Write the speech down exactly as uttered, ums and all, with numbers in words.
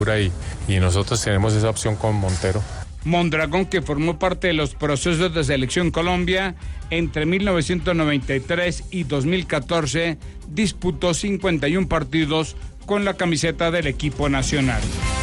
y, y nosotros tenemos esa opción con Montero. Mondragón, que formó parte de los procesos de Selección Colombia entre mil novecientos noventa y tres y dos mil catorce, disputó cincuenta y uno partidos con la camiseta del equipo nacional.